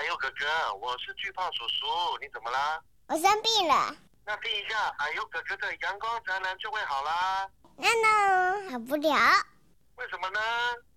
呦哥哥，我是巨胖叔叔，你怎么啦？ 我生病了。 那听一下哎呦哥哥的阳光灿烂就会好啦。 那好不了。 为什么呢？